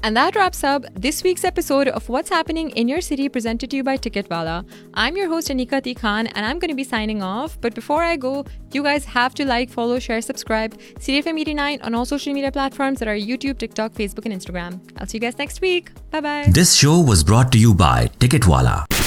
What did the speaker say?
And that wraps up this week's episode of What's Happening in Your City, presented to you by Ticketwala. I'm your host Anika T. Khan, and I'm going to be signing off. But before I go, you guys have to like, follow, share, subscribe CityFM 89 on all social media platforms that are YouTube, TikTok, Facebook, and Instagram. I'll see you guys next week. Bye-bye. This show was brought to you by Ticketwala.